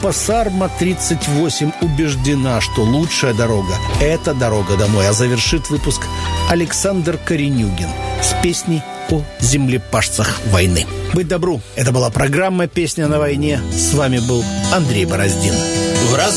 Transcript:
Группа «Сарма-38» убеждена, что лучшая дорога – это дорога домой. А завершит выпуск Александр Коренюгин с песней о землепашцах войны. Быть добру. Это была программа «Песня на войне». С вами был Андрей Бороздин.